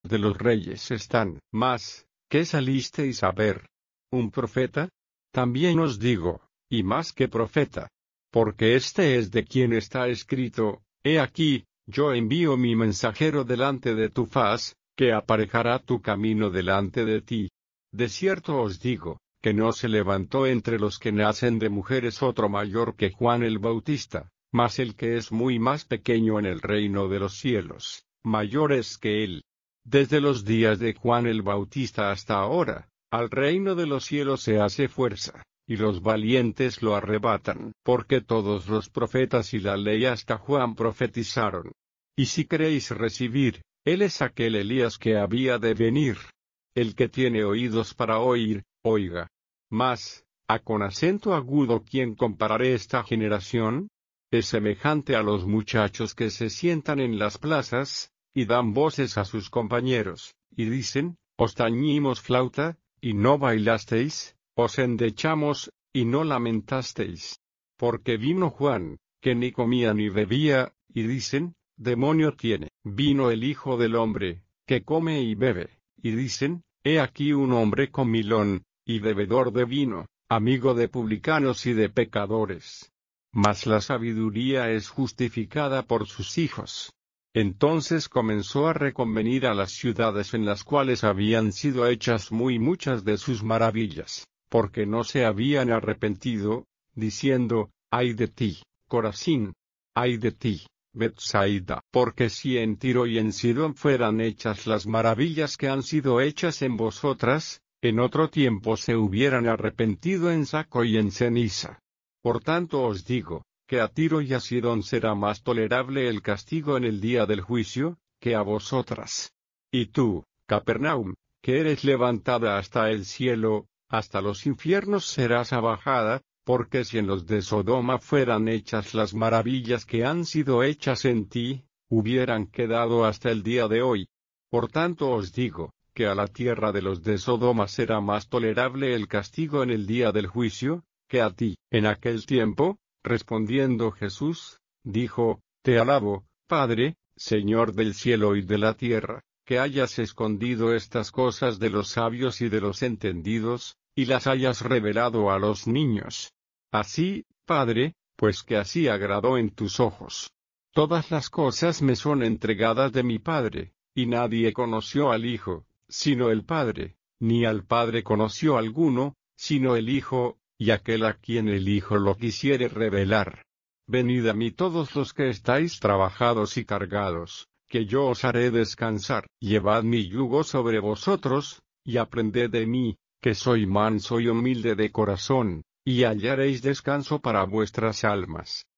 de los reyes están. Mas, ¿qué salisteis a ver? ¿Un profeta? También os digo, y más que profeta. Porque este es de quien está escrito, he aquí, yo envío mi mensajero delante de tu faz, que aparejará tu camino delante de ti. De cierto os digo, que no se levantó entre los que nacen de mujeres otro mayor que Juan el Bautista, mas el que es muy más pequeño en el reino de los cielos, mayor es que él. Desde los días de Juan el Bautista hasta ahora, al reino de los cielos se hace fuerza, y los valientes lo arrebatan, porque todos los profetas y la ley hasta Juan profetizaron. Y si queréis recibir, él es aquel Elías que había de venir. El que tiene oídos para oír, oiga. Mas, con acento agudo, ¿quién compararé esta generación? Es semejante a los muchachos que se sientan en las plazas, y dan voces a sus compañeros, y dicen, os tañimos flauta, y no bailasteis, os endechamos, y no lamentasteis. Porque vino Juan, que ni comía ni bebía, y dicen, demonio tiene. Vino el Hijo del Hombre, que come y bebe, y dicen, he aquí un hombre comilón, y bebedor de vino, amigo de publicanos y de pecadores. Mas la sabiduría es justificada por sus hijos. Entonces comenzó a reconvenir a las ciudades en las cuales habían sido hechas muy muchas de sus maravillas, porque no se habían arrepentido, diciendo, ay de ti, Corazín, ay de ti, Betsaida, porque si en Tiro y en Sidón fueran hechas las maravillas que han sido hechas en vosotras, en otro tiempo se hubieran arrepentido en saco y en ceniza. Por tanto os digo, que a Tiro y a Sidón será más tolerable el castigo en el día del juicio, que a vosotras. Y tú, Capernaum, que eres levantada hasta el cielo, hasta los infiernos serás abajada, porque si en los de Sodoma fueran hechas las maravillas que han sido hechas en ti, hubieran quedado hasta el día de hoy. Por tanto os digo, que a la tierra de los de Sodoma será más tolerable el castigo en el día del juicio, que a ti. En aquel tiempo, respondiendo Jesús, dijo, te alabo, Padre, Señor del cielo y de la tierra, que hayas escondido estas cosas de los sabios y de los entendidos, y las hayas revelado a los niños. Así, Padre, pues que así agradó en tus ojos. Todas las cosas me son entregadas de mi Padre, y nadie conoció al Hijo, sino el Padre, ni al Padre conoció alguno, sino el Hijo, y aquel a quien el Hijo lo quisiere revelar. Venid a mí todos los que estáis trabajados y cargados, que yo os haré descansar. Llevad mi yugo sobre vosotros, y aprended de mí, que soy manso y humilde de corazón, y hallaréis descanso para vuestras almas,